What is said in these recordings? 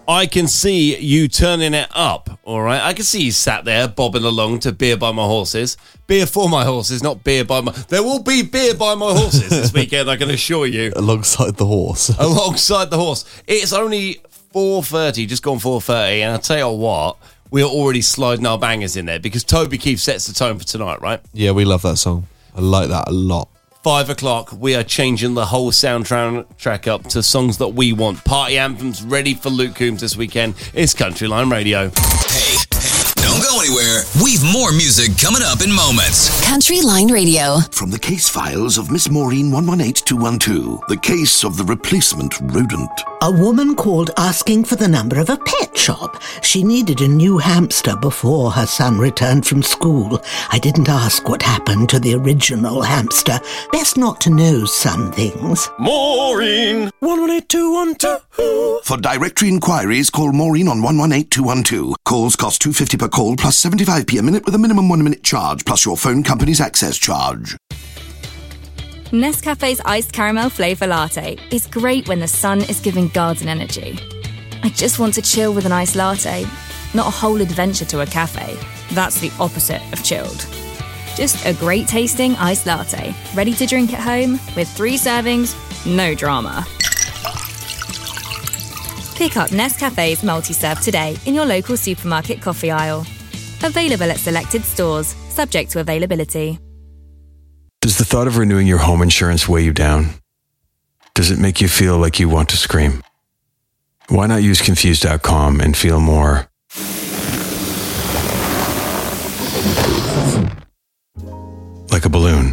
I can see you turning it up, all right? I can see you sat there bobbing along to Beer by My Horses. Beer for my horses, not beer by my... There will be beer by my horses this weekend, I can assure you. Alongside the horse. Alongside the horse. It's only 4:30, just gone 4:30, and I'll tell you what, we're already sliding our bangers in there because Toby Keith sets the tone for tonight, right? Yeah, we love that song. I like that a lot. 5 o'clock, we are changing the whole soundtrack up to songs that we want. Party anthems ready for Luke Coombs this weekend. It's Country Line Radio. Hey, don't go anywhere. We've more music coming up in moments. Country Line Radio. From the case files of Miss Maureen 118212, the case of the replacement rodent. A woman called asking for the number of a pet shop. She needed a new hamster before her son returned from school. I didn't ask what happened to the original hamster. Best not to know some things. Maureen 118212. For directory inquiries, call Maureen on 118212. Calls cost $2.50 per call plus 75p a minute with a minimum 1 minute charge plus your phone company's access charge. Nescafe's iced caramel flavour latte is great when the sun is giving garden energy. I just want to chill with an iced latte, not a whole adventure to a cafe. That's the opposite of chilled. Just a great tasting iced latte, ready to drink at home with 3 servings, no drama. Pick up Nescafe's multi-serve today in your local supermarket coffee aisle. Available at selected stores, subject to availability. Does the thought of renewing your home insurance weigh you down? Does it make you feel like you want to scream? Why not use Confused.com and feel more like a balloon?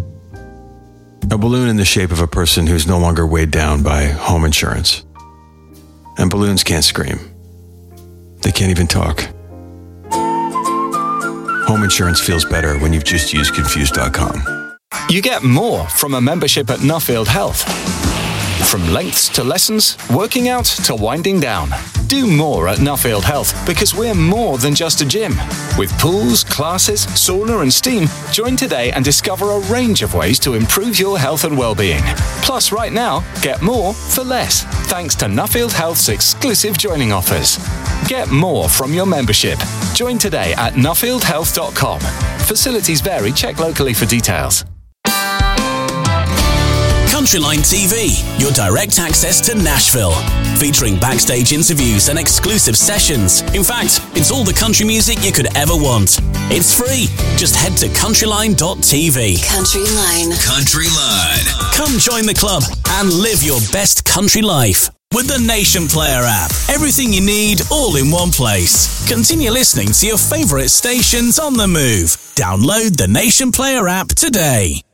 A balloon in the shape of a person who's no longer weighed down by home insurance. And balloons can't scream. They can't even talk. Home insurance feels better when you've just used Confused.com. You get more from a membership at Nuffield Health. From lengths to lessons, working out to winding down. Do more at Nuffield Health because we're more than just a gym. With pools, classes, sauna and steam, join today and discover a range of ways to improve your health and well-being. Plus, right now, get more for less, thanks to Nuffield Health's exclusive joining offers. Get more from your membership. Join today at nuffieldhealth.com. Facilities vary. Check locally for details. Countryline TV, your direct access to Nashville. Featuring backstage interviews and exclusive sessions. In fact, it's all the country music you could ever want. It's free. Just head to countryline.tv. Countryline. Countryline. Come join the club and live your best country life. With the Nation Player app, everything you need all in one place. Continue listening to your favourite stations on the move. Download the Nation Player app today.